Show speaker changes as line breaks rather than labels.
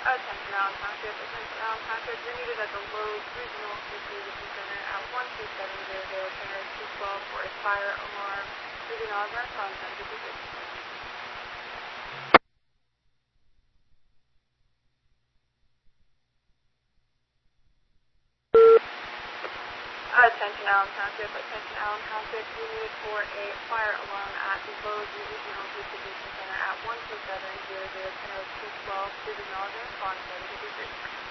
Attention Allen Township, you're needed at the Lowe's Regional Distribution Center at 12700 Center 212 for a fire alarm. Leaving all ground content to be Attention Allen Township, you're needed for a fire alarm at the Lowe's Regional Distribution Center at 12700 Center 212. Leaving all ground content to be